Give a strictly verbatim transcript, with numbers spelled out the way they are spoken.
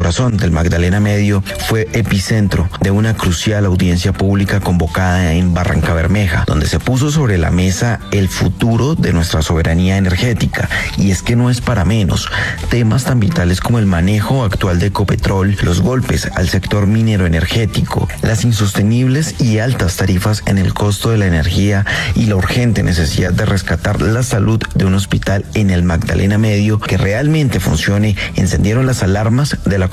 corazón del Magdalena Medio fue epicentro de una crucial audiencia pública convocada en Barrancabermeja, donde se puso sobre la mesa el futuro de nuestra soberanía energética. Y es que no es para menos. Temas tan vitales como el manejo actual de Ecopetrol, los golpes al sector minero energético, las insostenibles y altas tarifas en el costo de la energía y la urgente necesidad de rescatar la salud de un hospital en el Magdalena Medio que realmente funcione, encendieron las alarmas de la